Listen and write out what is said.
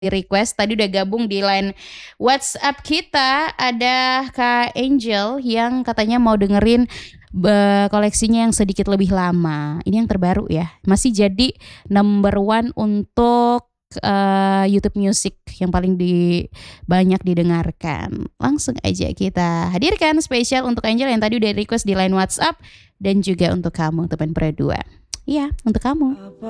request. Tadi udah gabung di line WhatsApp kita. Ada Kak Angel yang katanya mau dengerin koleksinya yang sedikit lebih lama. Ini yang terbaru ya. Masih jadi number one untuk YouTube Music yang paling banyak didengarkan. Langsung aja kita hadirkan spesial untuk Angel yang tadi udah request di line WhatsApp dan juga untuk kamu teman berdua. Iya, untuk kamu.